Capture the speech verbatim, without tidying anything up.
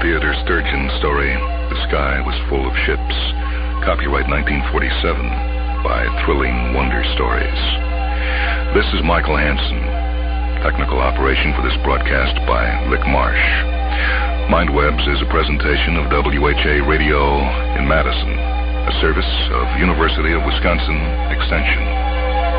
Theodore Sturgeon story, The Sky Was Full of Ships. Copyright nineteen forty-seven by Thrilling Wonder Stories. This is Michael Hansen. Technical operation for this broadcast by Rick Marsh. Mindwebs is a presentation of W H A Radio in Madison, a service of University of Wisconsin Extension.